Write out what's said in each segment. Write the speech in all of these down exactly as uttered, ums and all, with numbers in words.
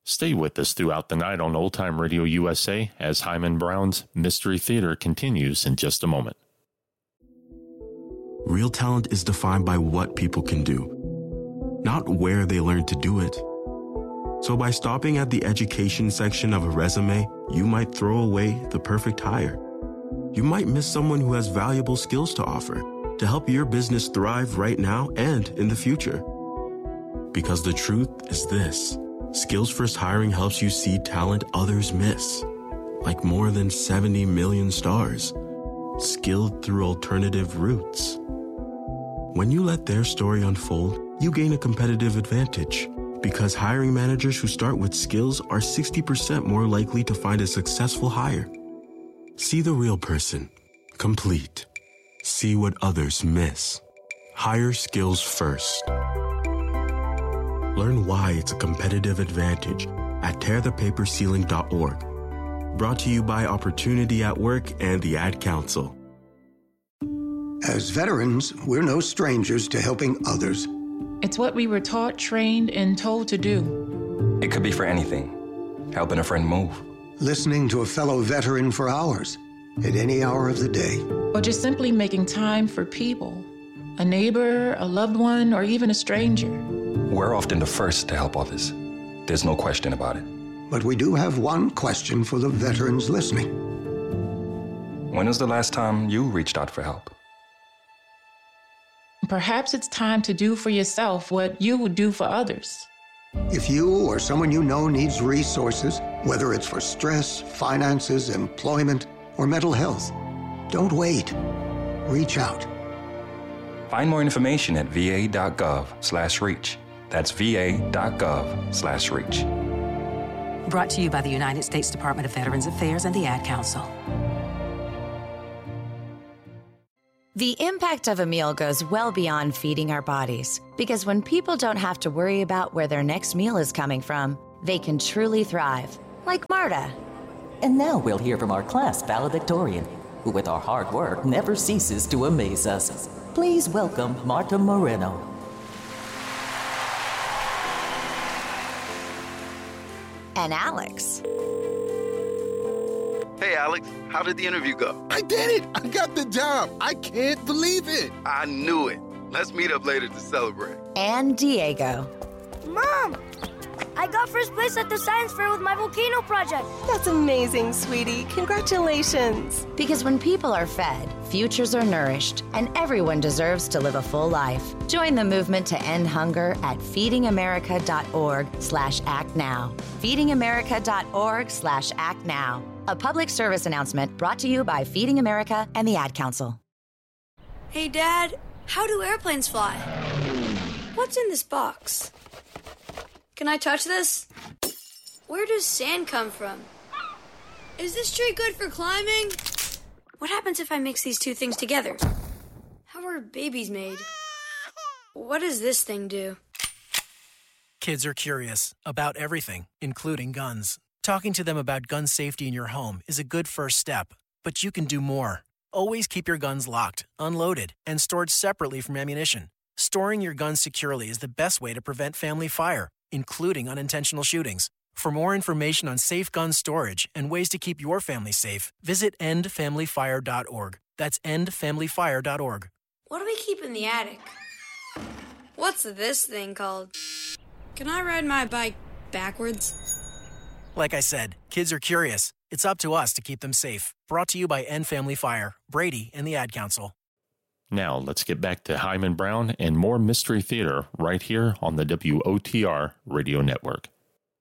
Stay with us throughout the night on Old Time Radio U S A as Hyman Brown's Mystery Theater continues in just a moment. Real talent is defined by what people can do, not where they learn to do it. So by stopping at the education section of a resume, you might throw away the perfect hire. You might miss someone who has valuable skills to offer to help your business thrive right now and in the future. Because the truth is this: Skills First Hiring helps you see talent others miss, like more than seventy million stars, skilled through alternative routes. When you let their story unfold, you gain a competitive advantage, because hiring managers who start with skills are sixty percent more likely to find a successful hire. See the real person, complete. See what others miss. Hire skills first. Learn why it's a competitive advantage at tear the paper ceiling dot org. Brought to you by Opportunity at Work and the Ad Council. As veterans, we're no strangers to helping others. It's what we were taught, trained, and told to do. It could be for anything. Helping a friend move. Listening to a fellow veteran for hours, at any hour of the day. Or just simply making time for people. A neighbor, a loved one, or even a stranger. We're often the first to help others. There's no question about it. But we do have one question for the veterans listening. When was the last time you reached out for help? Perhaps it's time to do for yourself what you would do for others. If you or someone you know needs resources, whether it's for stress, finances, employment, or mental health, don't wait. Reach out. Find more information at va.gov slash reach. That's va.gov slash reach. Brought to you by the United States Department of Veterans Affairs and the Ad Council. The impact of a meal goes well beyond feeding our bodies, because when people don't have to worry about where their next meal is coming from, they can truly thrive, like Marta. And now we'll hear from our class valedictorian, who with our hard work never ceases to amaze us. Please welcome Marta Moreno. And Alex. Hey, Alex, how did the interview go? I did it! I got the job! I can't believe it! I knew it. Let's meet up later to celebrate. And Diego. Mom! I got first place at the science fair with my volcano project. That's amazing, sweetie. Congratulations. Because when people are fed, futures are nourished, and everyone deserves to live a full life. Join the movement to end hunger at feedingamerica.org slash act now. feedingamerica.org slash act now. A public service announcement brought to you by Feeding America and the Ad Council. Hey, Dad, how do airplanes fly? What's in this box? Can I touch this? Where does sand come from? Is this tree good for climbing? What happens if I mix these two things together? How are babies made? What does this thing do? Kids are curious about everything, including guns. Talking to them about gun safety in your home is a good first step, but you can do more. Always keep your guns locked, unloaded, and stored separately from ammunition. Storing your guns securely is the best way to prevent family fire, including unintentional shootings. For more information on safe gun storage and ways to keep your family safe, visit end family fire dot org. That's end family fire dot org. What do we keep in the attic? What's this thing called? Can I ride my bike backwards? Like I said, kids are curious. It's up to us to keep them safe. Brought to you by End Family Fire, Brady, and the Ad Council. Now let's get back to Hyman Brown and more Mystery Theater right here on the W O T R Radio Network.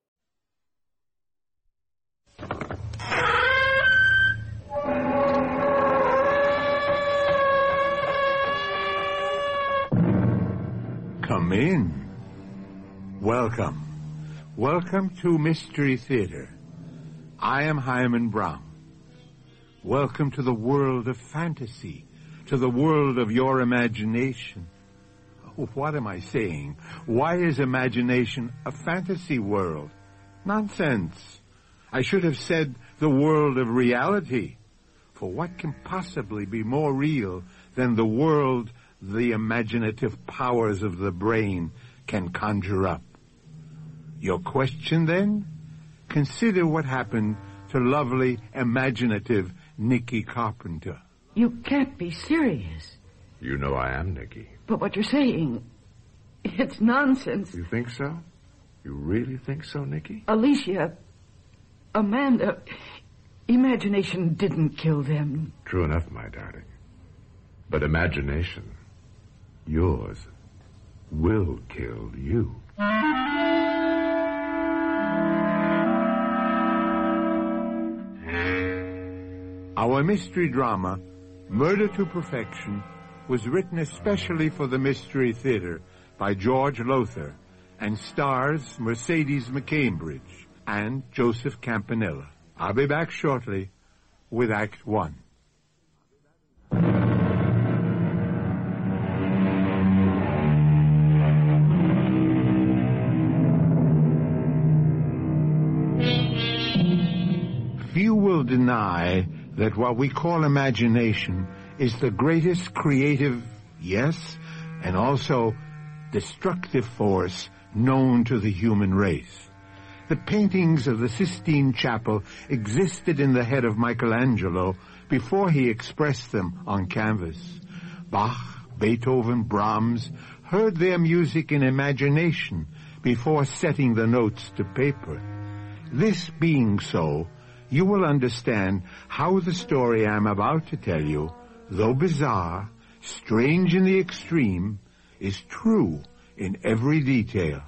Come in. Welcome. Welcome to Mystery Theater. I am Hyman Brown. Welcome to the world of fantasy, to the world of your imagination. Oh, what am I saying? Why is imagination a fantasy world? Nonsense. I should have said the world of reality. For what can possibly be more real than the world the imaginative powers of the brain can conjure up? Your question, then, consider what happened to lovely, imaginative Nicky Carpenter. You can't be serious. You know I am, Nicky. But what you're saying, it's nonsense. You think so? You really think so, Nicky? Alicia, Amanda, imagination didn't kill them. True enough, my darling. But imagination, yours, will kill you. Our mystery drama, Murder to Perfection, was written especially for the Mystery Theater by George Lothar and stars Mercedes McCambridge and Joseph Campanella. I'll be back shortly with Act One. Few will deny that what we call imagination is the greatest creative, yes, and also destructive force known to the human race. The paintings of the Sistine Chapel existed in the head of Michelangelo before he expressed them on canvas. Bach, Beethoven, Brahms heard their music in imagination before setting the notes to paper. This being so, you will understand how the story I'm about to tell you, though bizarre, strange in the extreme, is true in every detail.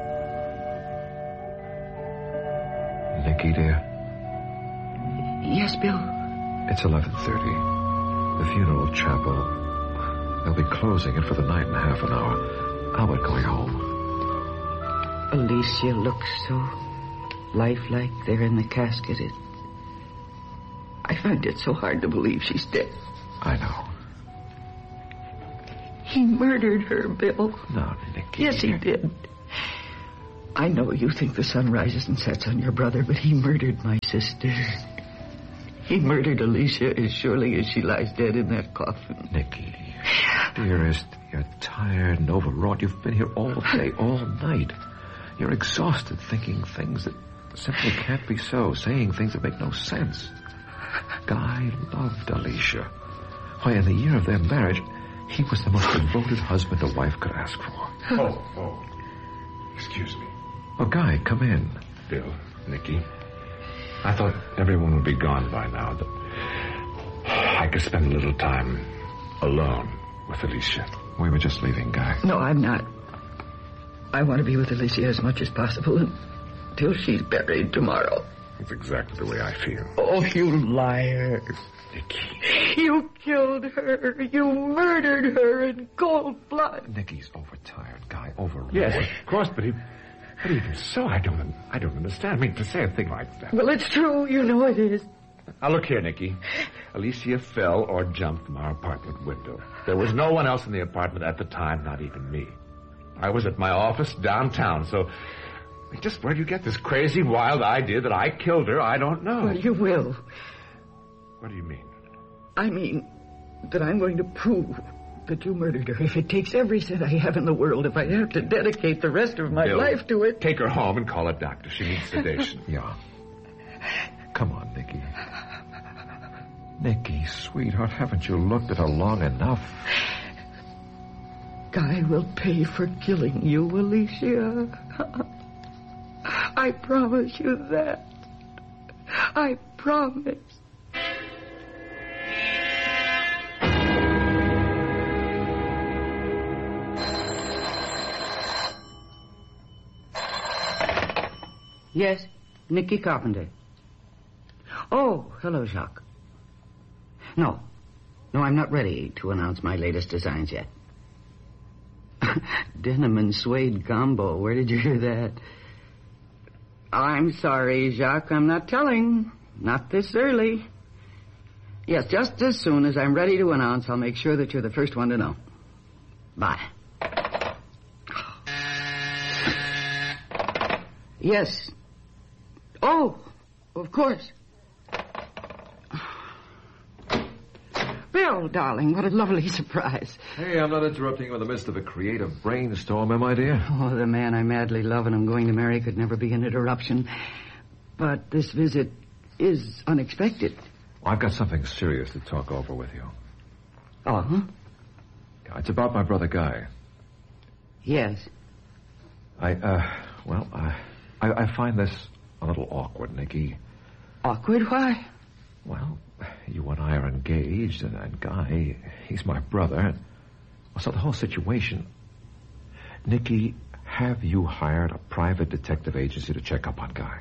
Nicky, dear. Yes, Bill? It's eleven thirty. The funeral chapel. They'll be closing it for the night in half an hour. How about going home? Alicia looks so lifelike there in the casket. It, I find it so hard to believe she's dead. I know. He murdered her, Bill. No, Nicky. Yes, he did. I know you think the sun rises and sets on your brother, but he murdered my sister. He murdered Alicia as surely as she lies dead in that coffin. Nicky, dearest, you're tired and overwrought. You've been here all day, all night. You're exhausted thinking things that simply can't be so, saying things that make no sense. Guy loved Alicia. Why, in the year of their marriage, he was the most devoted husband a wife could ask for. Oh, oh. Excuse me. Oh, Guy, come in. Bill, Nicky, I thought everyone would be gone by now, that I could spend a little time alone with Alicia. We were just leaving, Guy. No, I'm not. I want to be with Alicia as much as possible until she's buried tomorrow. That's exactly the way I feel. Oh, you liar. Nicky. You killed her. You murdered her in cold blood. Nicky's overtired, Guy, overwrought. Yes, of course, but, he, but even so, I don't, I don't understand. I mean, to say a thing like that. Well, it's true. You know it is. Now, look here, Nicky. Alicia fell or jumped from our apartment window. There was no one else in the apartment at the time, not even me. I was at my office downtown, so just where do you get this crazy, wild idea that I killed her? I don't know. Well, you will. What do you mean? I mean that I'm going to prove that you murdered her. If it takes every cent I have in the world, if I have to dedicate the rest of my Bill, life to it. Take her home and call a doctor. She needs sedation. Yeah. Come on, Nicky. Nicky, sweetheart, haven't you looked at her long enough? Guy will pay for killing you, Alicia. I promise you that. I promise. Yes, Nicky Carpenter. Oh, hello, Jacques. No, no, I'm not ready to announce my latest designs yet. Denim and suede combo. Where did you hear that? I'm sorry, Jacques. I'm not telling. Not this early. Yes, just as soon as I'm ready to announce, I'll make sure that you're the first one to know. Bye. Yes. Oh, of course. Bill, darling, what a lovely surprise. Hey, I'm not interrupting you in the midst of a creative brainstorm, am I, dear? Oh, the man I madly love and I'm going to marry could never be an interruption. But this visit is unexpected. I've got something serious to talk over with you. Oh, huh? It's about my brother Guy. Yes. I, uh, well, uh, I, I find this a little awkward, Nicky. Awkward? Why? Well, you and I are engaged, and, and Guy, he's my brother. So the whole situation... Nicky, have you hired a private detective agency to check up on Guy?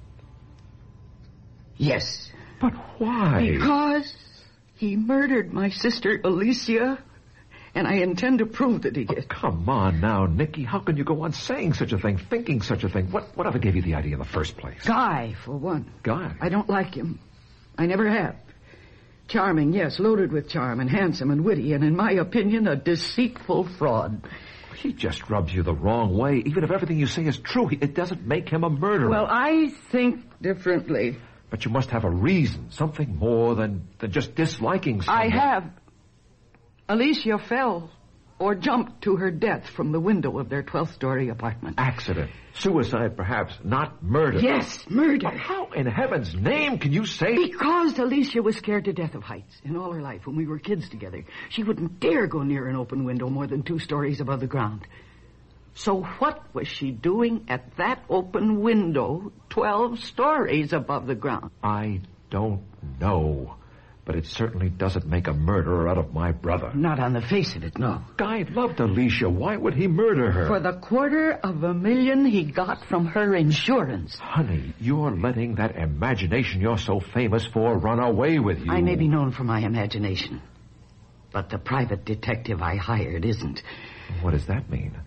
Yes. But why? Because he murdered my sister, Alicia, and I intend to prove that he did. Oh, come on now, Nicky. How can you go on saying such a thing, thinking such a thing? What, whatever gave you the idea in the first place? Guy, for one. Guy? I don't like him. I never have. Charming, yes, loaded with charm, and handsome and witty, and in my opinion, a deceitful fraud. He just rubs you the wrong way. Even if everything you say is true, it doesn't make him a murderer. Well, I think differently. But you must have a reason, something more than, than just disliking someone. I have. Alicia fell or jumped to her death from the window of their twelfth-story apartment. Accident. Suicide, perhaps. Not murder. Yes, murder. But how in heaven's name can you say... Because Alicia was scared to death of heights. In all her life, when we were kids together, she wouldn't dare go near an open window more than two stories above the ground. So what was she doing at that open window twelve stories above the ground? I don't know. But it certainly doesn't make a murderer out of my brother. Not on the face of it, no. Guy loved Alicia. Why would he murder her? For the quarter of a million he got from her insurance. Honey, you're letting that imagination you're so famous for run away with you. I may be known for my imagination. But the private detective I hired isn't. What does that mean?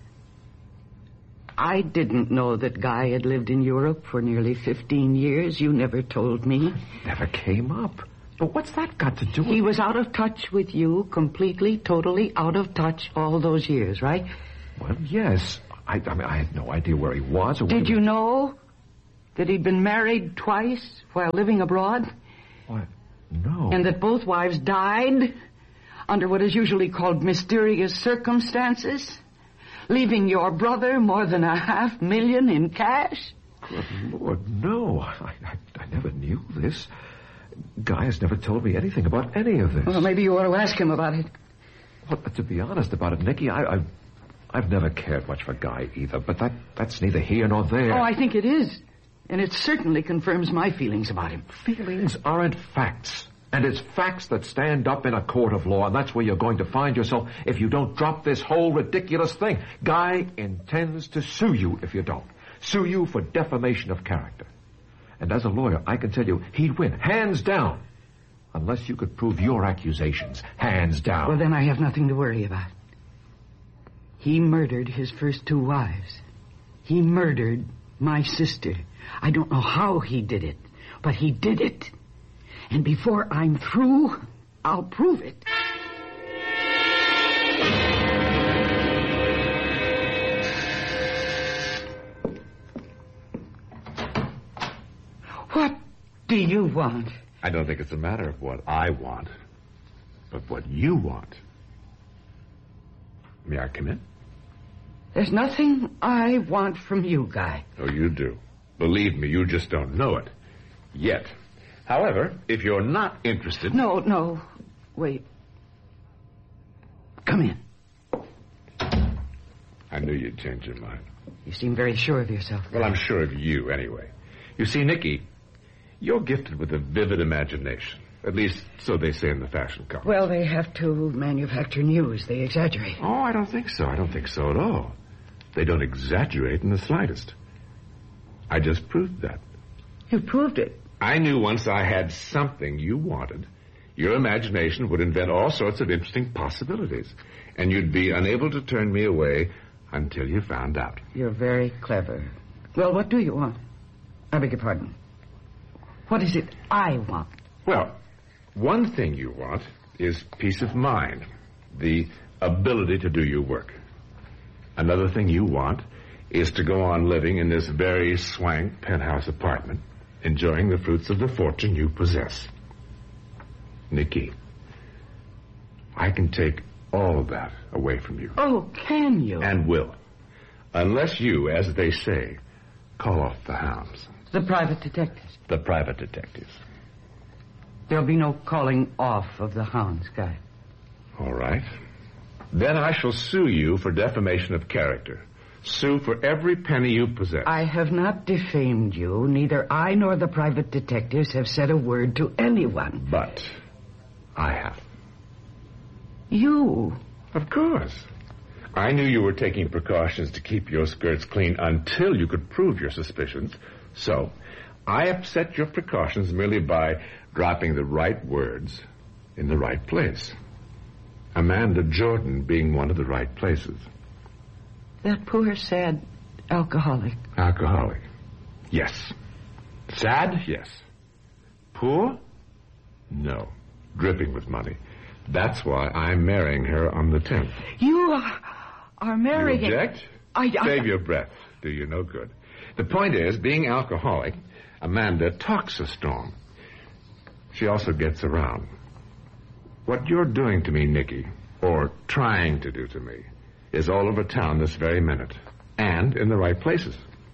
I didn't know that Guy had lived in Europe for nearly fifteen years. You never told me. Never came up. But what's that got to do with... He was out of touch with you, completely, totally out of touch all those years, right? Well, yes. I, I mean, I had no idea where he was or what... Did he you was... know that he'd been married twice while living abroad? What? No. And that both wives died under what is usually called mysterious circumstances, leaving your brother more than a half million in cash? Good Lord, no. I, I, I never knew this. Guy has never told me anything about any of this. Well, maybe you ought to ask him about it. Well, to be honest about it, Nicky, I, I've, I've never cared much for Guy either, but that, that's neither here nor there. Oh, I think it is. And it certainly confirms my feelings about him. Feelings aren't facts. And it's facts that stand up in a court of law, and that's where you're going to find yourself if you don't drop this whole ridiculous thing. Guy intends to sue you if you don't. Sue you for defamation of character. And as a lawyer, I can tell you, he'd win, hands down. Unless you could prove your accusations, hands down. Well, then I have nothing to worry about. He murdered his first two wives. He murdered my sister. I don't know how he did it, but he did it. And before I'm through, I'll prove it. What do you want? I don't think it's a matter of what I want, but what you want. May I come in? There's nothing I want from you, Guy. Oh, you do. Believe me, you just don't know it. Yet. However, if you're not interested... No, no. Wait. Come in. I knew you'd change your mind. You seem very sure of yourself. Well, I'm sure of you, anyway. You see, Nicky, you're gifted with a vivid imagination. At least, so they say in the fashion column. Well, they have to manufacture news. They exaggerate. Oh, I don't think so. I don't think so at all. They don't exaggerate in the slightest. I just proved that. You proved it. I knew once I had something you wanted, your imagination would invent all sorts of interesting possibilities, and you'd be unable to turn me away until you found out. You're very clever. Well, what do you want? I beg your pardon. What is it I want? Well, one thing you want is peace of mind, the ability to do your work. Another thing you want is to go on living in this very swank penthouse apartment, enjoying the fruits of the fortune you possess. Nicky, I can take all of that away from you. Oh, can you? And will. Unless you, as they say, call off the hounds. The private detectives. The private detectives. There'll be no calling off of the hounds, Guy. All right. Then I shall sue you for defamation of character. Sue for every penny you possess. I have not defamed you. Neither I nor the private detectives have said a word to anyone. But I have. You? Of course. I knew you were taking precautions to keep your skirts clean until you could prove your suspicions. So, I upset your precautions merely by dropping the right words in the right place. Amanda Jordan being one of the right places. That poor, sad alcoholic. Alcoholic. Yes. Sad? Yes. Poor? No. Dripping with money. That's why I'm marrying her on the tenth. You are, are marrying... You object? I, I... Save your breath. Do you no good. The point is, being alcoholic, Amanda talks a storm. She also gets around. What you're doing to me, Nicky, or trying to do to me, is all over town this very minute, and in the right places.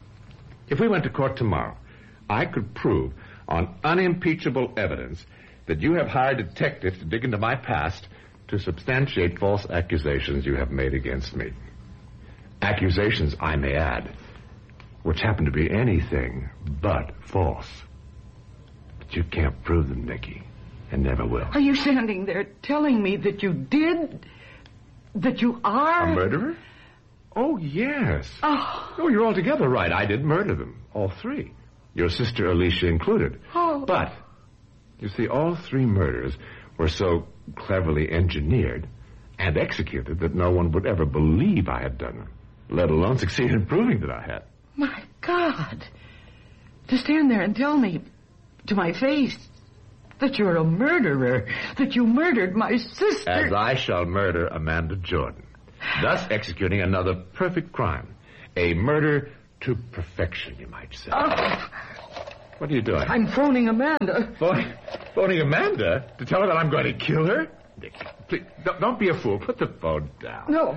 If we went to court tomorrow, I could prove on unimpeachable evidence that you have hired detectives to dig into my past to substantiate false accusations you have made against me. Accusations, I may add, which happen to be anything but false. But you can't prove them, Nicky, and never will. Are you standing there telling me that you did... that you are... A murderer? Oh, yes. Oh. Oh, you're altogether right. I did murder them, all three. Your sister Alicia included. Oh. But, you see, all three murders were so cleverly engineered and executed that no one would ever believe I had done them, let alone succeed in proving that I had. My God. To stand there and tell me to my face that you're a murderer, that you murdered my sister. As I shall murder Amanda Jordan, thus executing another perfect crime. A murder to perfection, you might say. Oh. What are you doing? I'm phoning Amanda. Phoning, phoning Amanda? To tell her that I'm going to kill her? Nick, please, don't, don't be a fool. Put the phone down. No.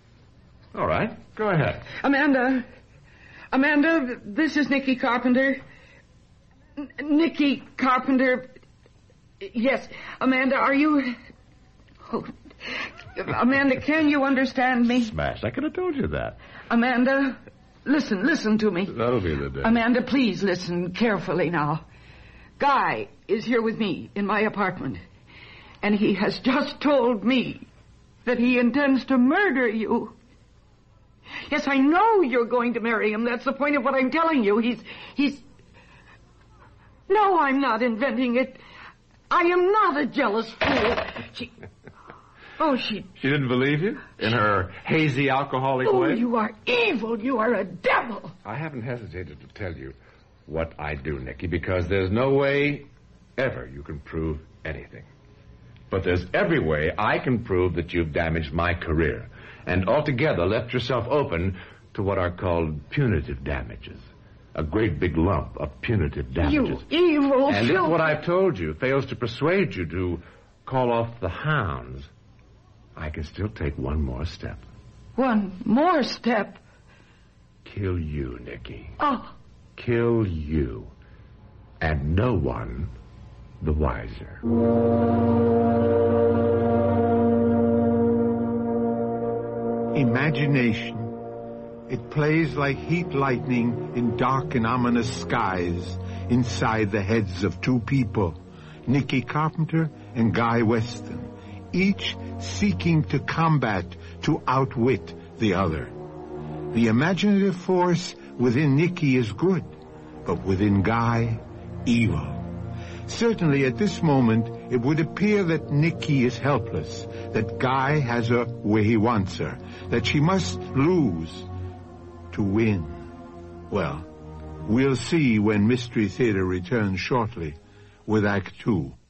All right, go ahead. Amanda. Amanda, this is Nicky Carpenter. N- Nicky Carpenter. Yes, Amanda, are you... Oh, Amanda, can you understand me? Smash, I could have told you that. Amanda, listen, listen to me. That'll be the day. Amanda, please listen carefully now. Guy is here with me in my apartment, and he has just told me that he intends to murder you. Yes, I know you're going to marry him. That's the point of what I'm telling you. He's... he's... No, I'm not inventing it. I am not a jealous fool. She... Oh, she... She didn't believe you? In her hazy, alcoholic oh, way? Oh, you are evil. You are a devil. I haven't hesitated to tell you what I do, Nicky, because there's no way ever you can prove anything. But there's every way I can prove that you've damaged my career and altogether left yourself open to what are called punitive damages. A great big lump of punitive damages. You evil... And if what I've told you fails to persuade you to call off the hounds, I can still take one more step. One more step? Kill you, Nicky. Oh. Kill you. And no one the wiser. Imagination. It plays like heat lightning in dark and ominous skies inside the heads of two people, Nicky Carpenter and Guy Weston, each seeking to combat, to outwit the other. The imaginative force within Nicky is good, but within Guy, evil. Certainly at this moment, it would appear that Nicky is helpless, that Guy has her where he wants her, that she must lose to win. Well, we'll see when Mystery Theater returns shortly with Act Two.